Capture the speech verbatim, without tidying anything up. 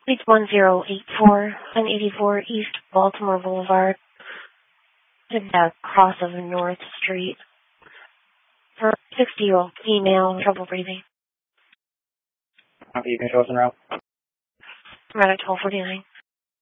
Suite one zero eight four, one eighty-four East Baltimore Boulevard, at the cross of North Street. For sixty-year-old female, trouble breathing. Okay, you can show us en route. Route twelve forty-nine.